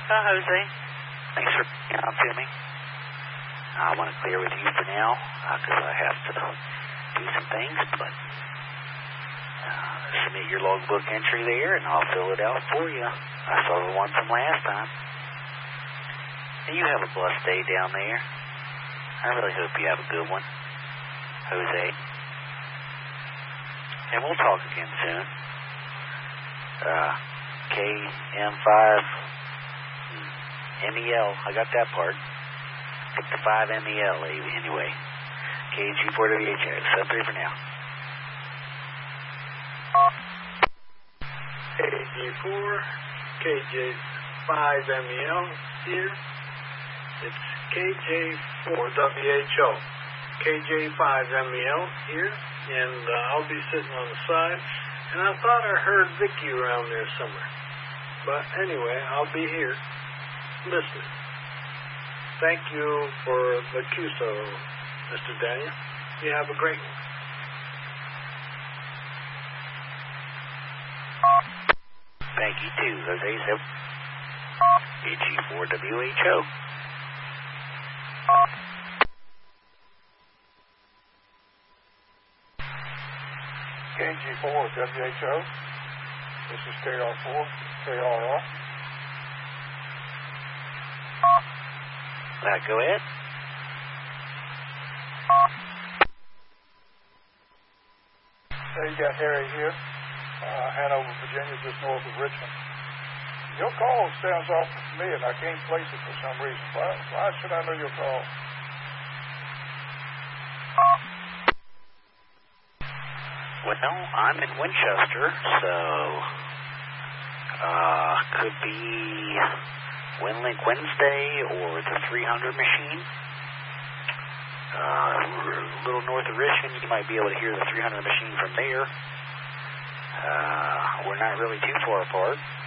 Jose. Thanks for coming out to me. I want to clear with you for now because I have to do some things, but submit your logbook entry there and I'll fill it out for you. I saw the one from last time. And you have a blessed day down there. I really hope you have a good one, Jose. And we'll talk again soon. KM5 MEL, I got that part. Put the 5 MEL anyway. KG4WHO, sub 3 for now. KG4, KJ5MEL here. It's KJ4WHO. KJ5MEL here, and I'll be sitting on the side. And I thought I heard Vicky around there somewhere. But anyway, I'll be here listening. Thank you for the QSO, Mr. Daniel. You have a great one. Thank you too, Jose. KG4WHO. KG4WHO. This is KR4, KRR. Go ahead. Hey, you got Harry here, Hanover, Virginia, just north of Richmond. Your call sounds off to me, and I can't place it for some reason. Why should I know your call? Well, I'm in Winchester, so could be WinLink Wednesday or the 300 machine. A little north of Richmond, you might be able to hear the 300 machine from there. We're not really too far apart.